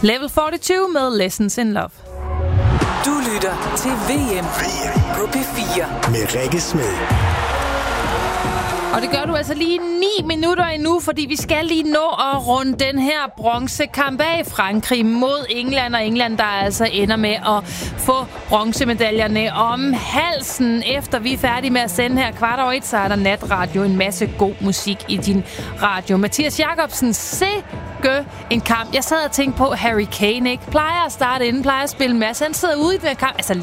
Level 42 med Lessons in Love. Du lytter til VM på P4 med Rikke Smed. Og det gør du altså lige 9 minutter endnu, fordi vi skal lige nå at runde den her bronzekamp af. Frankrig mod England, og England, der altså ender med at få bronzemedaljerne om halsen. Efter vi er færdige med at sende her 1:15, så er der natradio, en masse god musik i din radio. Mathias Jacobsen, sikke en kamp. Jeg sad og tænkte på Harry Kane, ikke? Plejer at starte inden, plejer at spille en masse. Han sidder ude i den her kamp. Altså